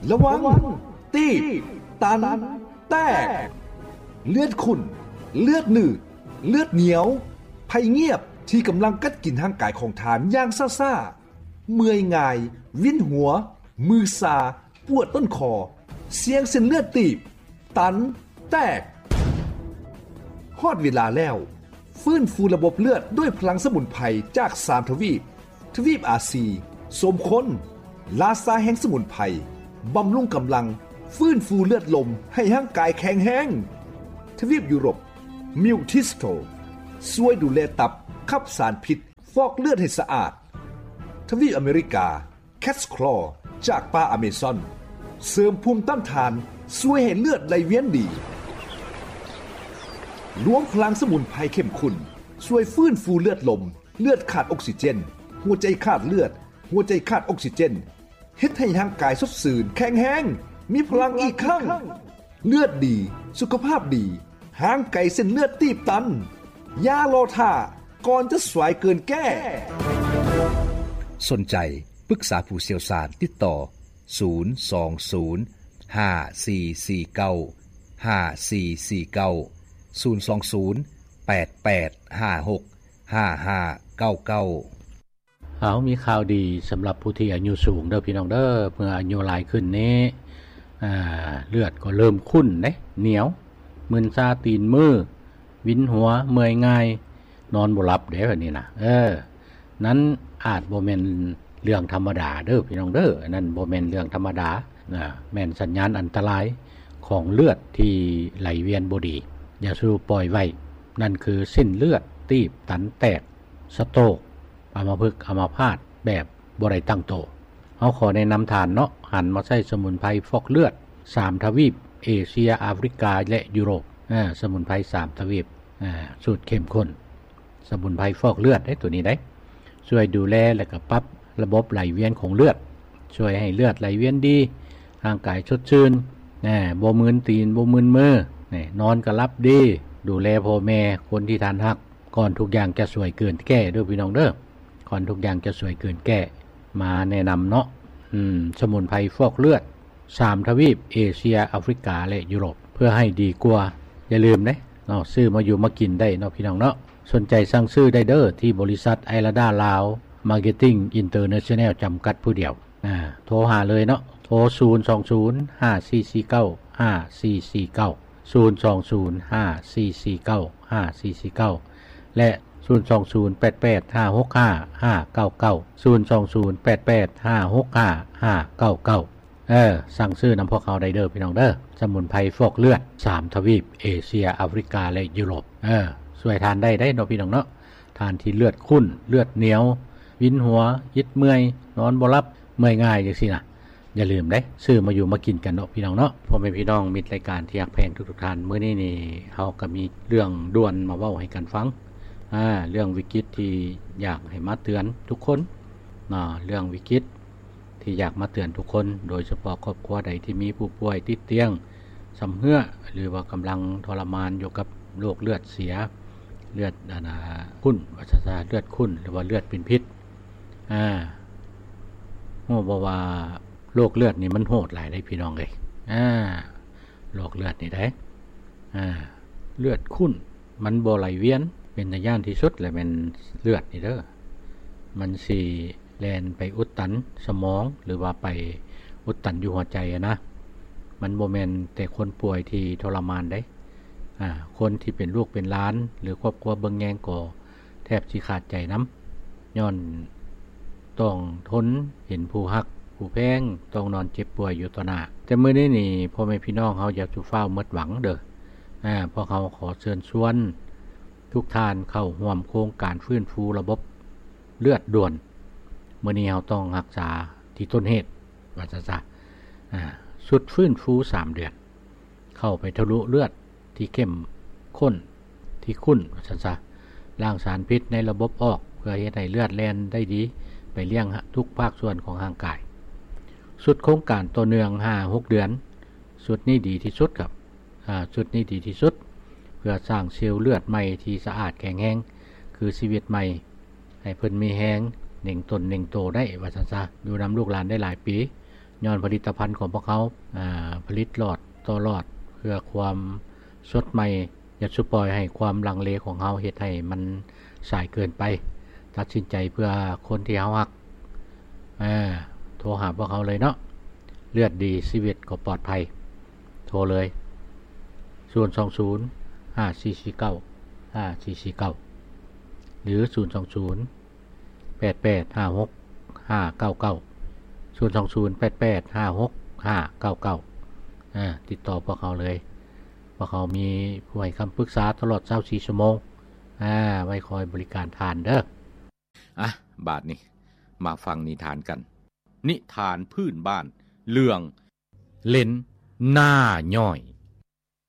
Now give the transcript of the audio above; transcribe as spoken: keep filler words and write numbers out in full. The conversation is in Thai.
ระวังตีบตันแตกเลือดขุ่นเลือดหนืดเลือดเหนียวภัยเงียบที่กำลังกัดกินทางกายของทานอย่างซ่าๆเมื่อยง่ายวินหัวมือซาปวดต้นคอเสียงเส้นเลือดตีบตันแตกฮอดเวลาแล้วฟื้นฟูระบบเลือดด้วยพลังสมุนไพรจากสามทวีปทวีปอาซีสมคนลาซาแห่งสมุนไพรบำรุงกำลังฟื้นฟูเลือดลมให้ร่างกายแข็งแรงทวีปยุโรปมิวทิสโตช่วยดูแลตับขับสารพิษฟอกเลือดให้สะอาดทวีปอเมริกาแคทคลอจากป่าอเมซอนเสริมภูมิต้านทานช่วยให้เลือดไหลเวียนดีรวมพลังสมุนไพรเข้มข้นช่วยฟื้นฟูเลือดลมเลือดขาดออกซิเจนหัวใจขาดเลือดหัวใจขาดออกซิเจนเฮ็ดให้ร่างกายสดชื่นแข็งแรงมีพลังอีกครั้งเลือดดีสุขภาพดีห่างไกลเส้นเลือดตีบตันอย่ารอท่าก่อนจะสวยเกินแก้สนใจปรึกษาผู้เชี่ยวชาญติดต่อศูนย์ สอง ศูนย์ ห้า สี่ สี่ เก้า ห้า สี่ สี่ เก้า ศูนย์ สอง ศูนย์ แปด แปด ห้า หก ห้า ห้า เก้า เก้าเอามีข่าวดีสำหรับผู้ที่อายุสูงเด้อพี่น้องเด้อเมื่ออายุหลายขึ้นนี้อ่าเลือดก็เริ่มขุ่นเด้เหนียวมึนซาตีนมือวินหัวเมื่อยง่ายนอนบ่หลับเด้อนี่นะเออนั้นอาจบ่แม่นเรื่องธรรมดาเด้อพี่น้องเด้อนั่นบ่แม่นเรื่องธรรมดานะแม่นสัญญาณอันตรายของเลือดที่ไหลเวียนบ่ดีอย่าสู้ปล่อยไว้นั่นคือเส้นเลือดตีบตันแตกสโตรกอัมพฤกษ์อัมพาตแบบบ่ได้ตั้งโตเฮาขอแนะนำทานเนาะหันมาใช้สมุนไพรฟอกเลือดสามทวีปเอเชียแอฟริกาและยุโรปอ่าสมุนไพรสามทวีปอ่าสูตรเข้มข้นสมุนไพรฟอกเลือดได้ตัวนี้ได้ช่วยดูแลและก็ปรับระบบไหลเวียนของเลือดช่วยให้เลือดไหลเวียนดีร่างกายสดชื่นแหน่บ่มึนตีนบ่มึนมือแหน่นอนก็หลับดีดูแลพ่อแม่คนที่ทานฮักก่อนทุกอย่างจะสวยเกินแก้เด้อพี่น้องเด้อก่อนทุกอย่างจะสวยเกินแก้มาแนะนำเนาะอืมสมุนไพรฟอกเลือดสามทวีปเอเชียแอฟริกาและยุโรปเพื่อให้ดีกว่าอย่าลืมเด้เนาะซื้อมาอยู่มากินได้เนาะพี่น้องเนาะสนใจสั่งซื้อได้เด้อที่บริษัทไอราดาลาวมาร์เก็ตติ้งอินเตอร์เนชั่นแนลจำกัดผู้เดียวอ่าโทรหาเลยเนาะโทรศูนย์ สอง ศูนย์ ห้า สี่ สี่ เก้า ห้า สี่ สี่ เก้า ศูนย์ สอง ศูนย์ ห้า สี่ สี่ เก้า ห้า สี่ สี่ เก้าและศูนย์ สอง ศูนย์ แปด แปด ห้า หก ห้า ห้า เก้า เก้า ศูนย์ สอง ศูนย์ แปด แปด ห้า หก ห้า ห้า เก้า เก้าเออสั่งซื้อนำพวกเขาได้เด้อพี่น้องเด้อสมุนไพรฟอกเลือดสามทวีปเอเชียแอฟริกาและยุโรปเออช่วยทานได้ได้เนาะพี่น้องเนาะทานที่เลือดข้นเลือดเหนียววินหัวยิดเมื่อยนอนบ่หลับเมื่อยง่ายจังซี่น่ะอย่าลืมเด้ซื้อมาอยู่มากินกันเนาะพี่น้องเนาะพ่อแม่พี่น้องมิตรรายการที่รักแพงทุกๆท่านมื้อนี้นี่เฮาก็มีเรื่องด่วนมาเว้าให้กันฟังอ่าเรื่องวิกฤตที่อยากให้มาเตือนทุกคนเนาะเรื่องวิกฤตที่อยากมาเตือนทุกคนโดยเฉพาะครอบครัวใดที่มีผู้ป่วยติดเตียงสำเหือหรือว่ากำลังทรมานอยู่กับโรคเลือดเสียเลือดอ่าขุ่นว่าซะเลือดขุ่นหรือว่าเลือดเป็นพิษอ่าโหบ่ว่าโรคเลือดนี่มันโหดหลายได้พี่น้องเอ้ยอ่าโรคเลือดนี่ได้อ่าเลือดขุ่นมันบ่ไหลเวียนเป็นตาย่านที่สุดและเป็นเลือดนี่เด้อมันสิแล่นไปอุดตันสมองหรือว่าไปอุดตันอยู่หัวใจอะนะมันบ่แม่นแต่คนป่วยที่ทรมานได้อ่าคนที่เป็นลูกเป็นหลานหรือครอบครัวเบิ่งแยงก็แทบสิขาดใจนำย้อนต้องทนเห็นผู้ฮักผู้แพงต้องนอนเจ็บป่วยอยู่ต่อหน้าแต่มื้อนี้นี่พ่อแม่พี่น้องเฮาอย่าสุฟ้าวหมดหวังเด้ออ่าเพราะเขาขอเชิญชวนทุกท่านเข้าร่วมโครงการฟื้นฟูระบบเลือดด่วนมื้อนี้เฮาต้องรักษาที่ต้นเหตุว่าซะอ่าสุดฟื้นฟูสามเดือนเข้าไปทะลุเลือดที่เข้มข้นที่ขุ่นว่าซะล้างสารพิษในระบบออกเพื่อเฮ็ดให้เลือดแล่นได้ดีไปเลี้ยงทุกภาคส่วนของร่างกายสุดโครงการต่อเนื่อง ห้าหก เดือนสุดนี้ดีที่สุดครับอ่าสุดนี้ดีที่สุดเพื่อสร้างเซลล์เลือดใหม่ที่สะอาดแข็งแรงคือชีวิตใหม่ให้เพิ่นมีแรงเน่งตนเน่งโตได้ว่าซั่นซะอยู่นำลูกหลานได้หลายปีย้อนผลิตภัณฑ์ของพวกเขาอ่าผลิตหลอดต่อหลอดเพื่อความสดใหม่อย่าสุปล่อยให้ความลังเลของเฮาเฮ็ดให้มันสายเกินไปตัดสินใจเพื่อคนที่เฮารักเออโทรหาพวกเขาเลยเนาะเลือดดีชีวิตก็ปลอดภัยโทรเลยศูนย์ สอง ศูนย์ ห้า สี่ สี่ เก้า ห้า สี่ สี่ เก้าหรือศูนย์ สอง ศูนย์ แปด แปด ห้า หก ห้า เก้า เก้า ศูนย์ สอง ศูนย์ แปด แปด ห้า หก ห้า เก้า เก้าอ่าติดต่อพวกเขาเลยพวกเขามีผู้ให้คำปรึกษาตลอดยี่สิบสี่ชั่วโมงอ่าไว้คอยบริการทานเด้ออ่ะบาดนี้มาฟังนิทานกันนิทานพื้นบ้านเรื่องเล่นหน้าย่อย